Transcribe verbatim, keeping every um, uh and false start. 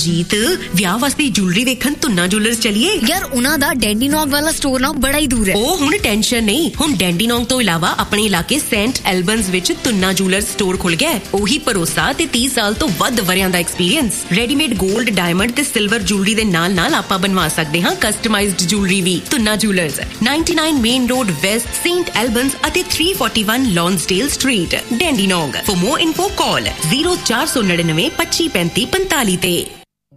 ਬਲਜੀਤ ਵਿਆਹ ਵਾਸਤੇ ਜੁਐਲਰੀ ਵੇਖਣ ਤੁੰਨਾ ਜੁਐਲਰਸ ਚਲੀਏ ਯਾਰ ਉਹਨਾਂ ਦਾ ਡੈਂਡੀਨੋਂਗ ਵਾਲਾ ਸਟੋਰ ਨਾ ਬੜਾ ਹੀ ਦੂਰ ਹੈ ਉਹ ਹੁਣ ਟੈਨਸ਼ਨ ਨਹੀਂ ਹੁਣ ਡੈਂਡੀਨੋਂਗ ਤੋਂ ਇਲਾਵਾ ਆਪਣੇ ਇਲਾਕੇ ਸੈਂਟ ਐਲਬਨਸ ਵਿੱਚ ਤੁੰਨਾ ਜੁਐਲਰਸ ਸਟੋਰ ਖੁੱਲ ਗਿਆ ਉਹੀ ਭਰੋਸਾ ਤੇ ਤੀਹ ਸਾਲ ਤੋਂ ਵੱਧ ਵਰਿਆਂ ਦਾ ਐਕਸਪੀਰੀਅੰਸ ਰੈਡੀਮੇਡ 골ਡ ਡਾਇਮੰਡ ਤੇ ਸਿਲਵਰ ਜੁਐਲਰੀ ਦੇ ਨਾਲ ਨਾਲ ਆਪਾਂ ਬਣਵਾ ਸਕਦੇ ਹਾਂ ਕਸਟਮਾਈਜ਼ਡ ਜੁਐਲਰੀ ਵੀ tuna jewellers ninety-nine main road West Saint ਐਲਬਨਸ ਅਤੇ three forty-one ਲੌਂਸਡੇਲ street ਡੈਂਡੀਨੋਂਗ for more info call zero four nine nine twenty-five पैंतालीस ਤੇ